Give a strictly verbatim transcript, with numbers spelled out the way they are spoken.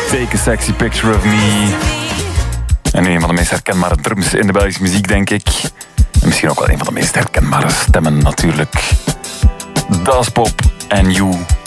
Take a Sexy Picture of Me. En nu een van de meest herkenbare drums in de Belgische muziek, denk ik. En misschien ook wel een van de meest herkenbare stemmen, natuurlijk. Das Pop en You.